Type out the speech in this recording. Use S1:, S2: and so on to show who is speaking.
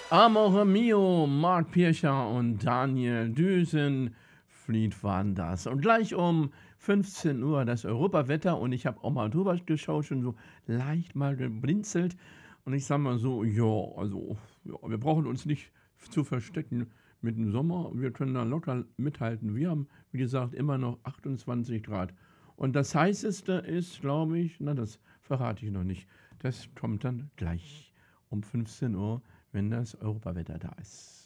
S1: Amore mio, Marc Pircher und Daniel Düsenfried waren das. Und gleich um 15 Uhr das Europawetter und ich habe auch mal drüber geschaut, schon so leicht mal geblinzelt. Und ich sage mal so, ja, also, ja, wir brauchen uns nicht zu verstecken mit dem Sommer. Wir können da locker mithalten. Wir haben, wie gesagt, immer noch 28 Grad. Und das heißeste ist, glaube ich, na, das verrate ich noch nicht. Das kommt dann gleich um 15 Uhr, wenn das Europawetter da ist.